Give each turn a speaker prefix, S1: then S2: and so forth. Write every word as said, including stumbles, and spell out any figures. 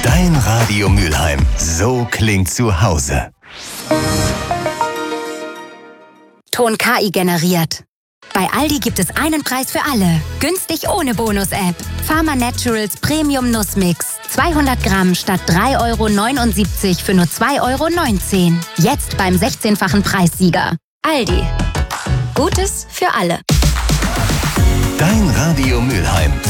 S1: Dein Radio Mülheim. So klingt zu Hause.
S2: Ton K I generiert. Bei Aldi gibt es einen Preis für alle. Günstig ohne Bonus-App. Pharma Naturals Premium Nussmix. zweihundert Gramm statt drei Euro neunundsiebzig für nur zwei Euro neunzehn. Jetzt beim sechzehnfachen Preissieger. Aldi. Gutes für alle.
S1: Dein Radio Mülheim.